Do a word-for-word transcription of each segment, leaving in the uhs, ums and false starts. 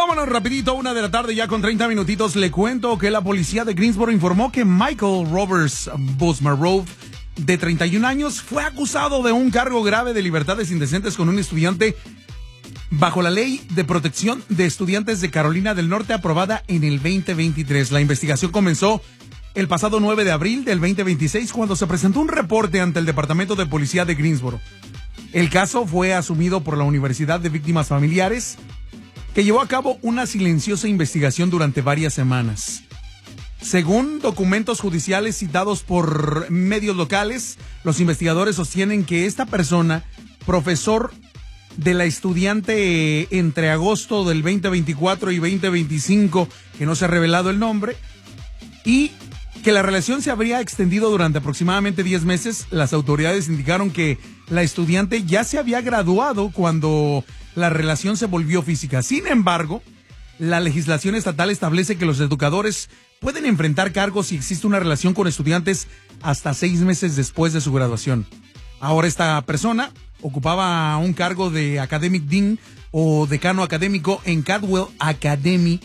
Vámonos rapidito, una de la tarde ya con treinta minutitos. Le cuento que la policía de Greensboro informó que Michael Roberts Busmarov, de treinta y un años, fue acusado de un cargo grave de libertades indecentes con un estudiante bajo la Ley de Protección de Estudiantes de Carolina del Norte, aprobada en el veinte veintitrés. La investigación comenzó el pasado nueve de abril del veinte veintiséis, cuando se presentó un reporte ante el Departamento de Policía de Greensboro. El caso fue asumido por la Universidad de Víctimas Familiares, que llevó a cabo una silenciosa investigación durante varias semanas. Según documentos judiciales citados por medios locales, los investigadores sostienen que esta persona, profesor de la estudiante entre agosto del veinte veinticuatro y veinte veinticinco, que no se ha revelado el nombre, y que la relación se habría extendido durante aproximadamente diez meses. Las autoridades indicaron que la estudiante ya se había graduado cuando la relación se volvió física. Sin embargo, la legislación estatal establece que los educadores pueden enfrentar cargos si existe una relación con estudiantes hasta seis meses después de su graduación. Ahora esta persona ocupaba un cargo de Academic Dean o decano académico en Cadwell Academy,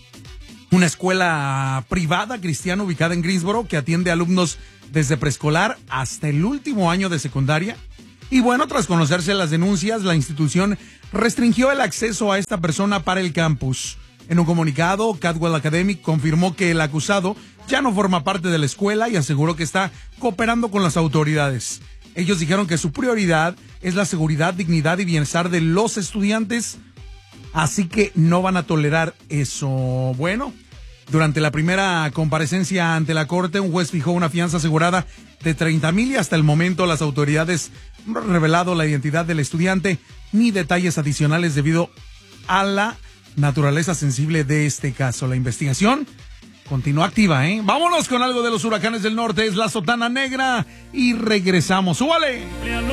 una escuela privada cristiana ubicada en Greensboro que atiende alumnos desde preescolar hasta el último año de secundaria. Y bueno, tras conocerse las denuncias, la institución restringió el acceso a esta persona para el campus. En un comunicado, Cadwell Academy confirmó que el acusado ya no forma parte de la escuela y aseguró que está cooperando con las autoridades. Ellos dijeron que su prioridad es la seguridad, dignidad y bienestar de los estudiantes, así que no van a tolerar eso. Bueno, durante la primera comparecencia ante la corte, un juez fijó una fianza asegurada de treinta mil y hasta el momento las autoridades no han revelado la identidad del estudiante ni detalles adicionales debido a la naturaleza sensible de este caso. La investigación continúa activa, ¿eh? Vámonos con algo de los huracanes del norte. Es la Sotana Negra y regresamos. ¡Súbale!